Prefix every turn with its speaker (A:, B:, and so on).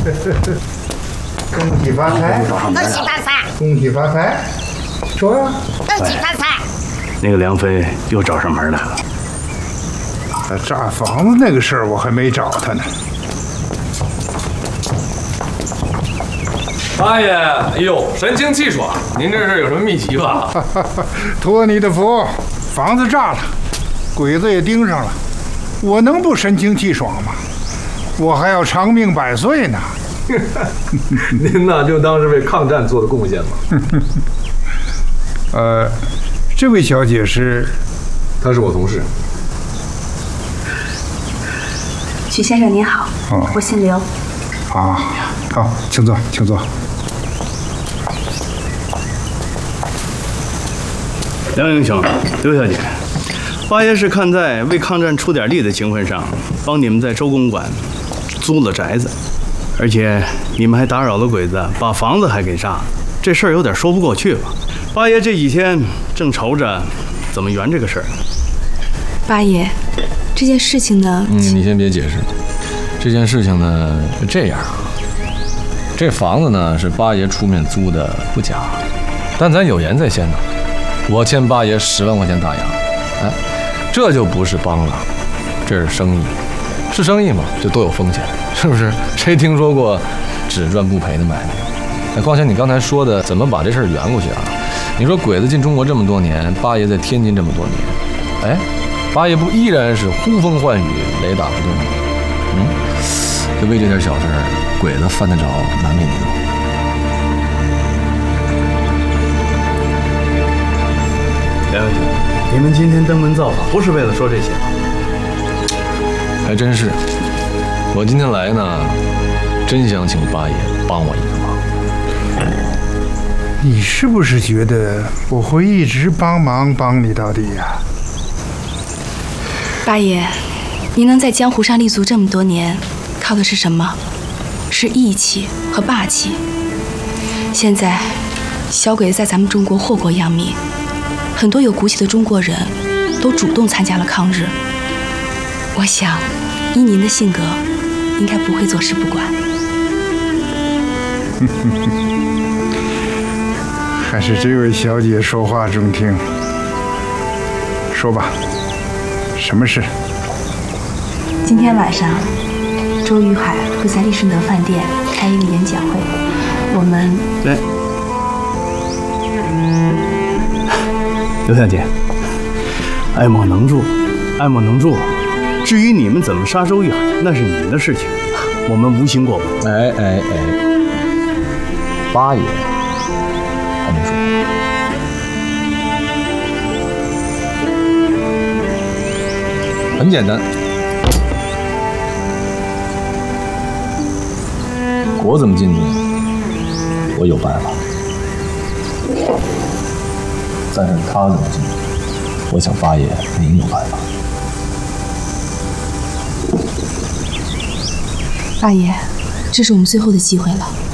A: 恭喜发财！
B: 恭喜发财！
A: 恭喜发财！说呀！
B: 恭喜发财！
C: 那个梁飞又找上门来了。
A: 炸房子那个事儿我还没找他呢。
D: 八爷，哎呦，神清气爽！您这是有什么秘籍吧？
A: 托你的福，房子炸了，鬼子也盯上了，我能不神清气爽吗？我还要长命百岁呢。
D: 您呢，就当是为抗战做的贡献吧。
A: 这位小姐是？
D: 她是我同事。
E: 许先生您好，我姓刘。
A: 啊，好，请坐，请坐。
C: 梁英雄，刘小姐，八爷是看在为抗战出点力的情分上，帮你们在周公馆租了宅子，而且你们还打扰了鬼子，把房子还给炸了，这事儿有点说不过去吧？八爷这几天正愁着怎么圆这个事儿。
E: 八爷，这件事情呢，
F: 你先别解释。这件事情呢是这样啊，这房子呢是八爷出面租的，不假，但咱有言在先呢。我欠八爷10万块钱大洋，哎，这就不是帮了，这是生意，是生意嘛，就都有风险，是不是？谁听说过只赚不赔的买卖？哎，况且你刚才说的怎么把这事儿圆过去啊？你说鬼子进中国这么多年，八爷在天津这么多年，哎，八爷不依然是呼风唤雨，雷打不动吗？就为这点小事儿，鬼子犯得着难为您吗？
C: 梁英雄，你们今天登门造访，不是为了说这些吧？
F: 还真是，我今天来呢，真想请八爷帮我一个忙。
A: 你是不是觉得我会一直帮忙帮你到底呀？
E: 八爷，您能在江湖上立足这么多年，靠的是什么？是义气和霸气。现在，小鬼子在咱们中国祸国殃民，很多有骨气的中国人都主动参加了抗日。我想，依您的性格，应该不会坐视不管。
A: 还是这位小姐说话中听。说吧，什么事？
E: 今天晚上，周玉海会在利顺德饭店开一个演讲会，我们
C: 来，刘小姐，爱莫能助，爱莫能助。至于你们怎么杀周玉海，那是你们的事情，我们无心过问。
F: 哎，八爷还没说。很简单，我怎么进去，我有办法。但是他怎么进去，我想八爷您有办法。
E: 八爷，这是我们最后的机会了。